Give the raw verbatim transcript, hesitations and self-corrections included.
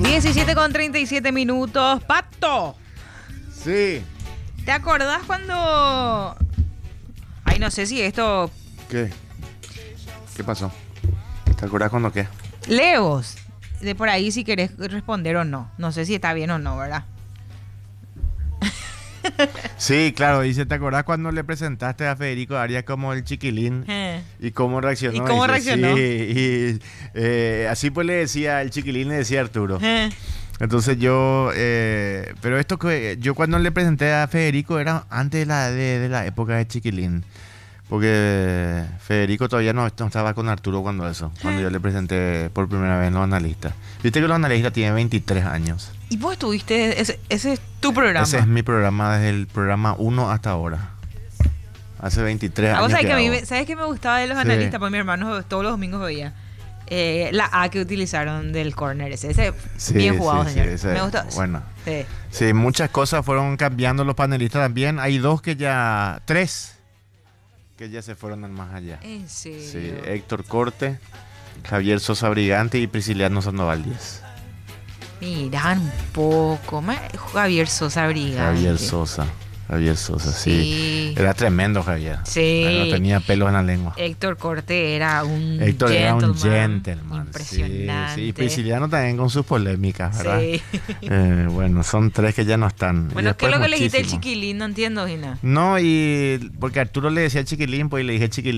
diecisiete con treinta y siete minutos. Pato, Sí. ¿te acordás cuando... Ay, no sé si esto... ¿Qué? ¿Qué pasó? ¿Te acordás cuando qué? Leos, de por ahí si querés responder o no. No sé si está bien o no, ¿verdad? Sí, claro, dice, ¿te acordás cuando le presentaste a Federico Arias como el chiquilín? Eh. ¿Y cómo reaccionó? ¿Y cómo Dice, reaccionó? Sí, y eh, así pues le decía, el chiquilín le decía a Arturo. Eh. Entonces yo, eh, pero esto que yo cuando le presenté a Federico era antes de la, de, de la época de chiquilín. Porque Federico todavía no, no estaba con Arturo cuando eso, cuando yo le presenté por primera vez en Los Analistas. Viste que Los Analistas tiene veintitrés años. Y vos estuviste, ese, ese es tu programa. Ese es mi programa desde el programa uno hasta ahora. Hace veintitrés Ah, años vos sabés que que a mí, hago. me- ¿sabés qué me gustaba de los Sí. analistas? Pues mi hermano todos los domingos veía eh, la A que utilizaron del corner ese. Ese Sí, bien jugado, sí, sí, señor. ese- me gustó. bueno. Sí. Sí, muchas cosas fueron cambiando los panelistas también. Hay dos que ya, tres, que ya se fueron al más allá. En serio. Sí, Héctor Corte, Javier Sosa Brigante y Prisciliano Sandoval Díaz. Miran un poco. ma- Javier Sosa Brigante. Javier Sosa, Javier Sosa, sí. Sí. Era tremendo Javier. Sí. No tenía pelos en la lengua. Héctor Corte era un Héctor era un gentleman. gentleman. Impresionante. Sí, sí. Y Prisciliano también con sus polémicas, ¿verdad? Sí. Eh, bueno, son tres que ya no están. Y Bueno, ¿qué es después lo que le dijiste el muchísimos. chiquilín? No entiendo, Gina. No, y porque Arturo le decía chiquilín, pues y le dije chiquilín.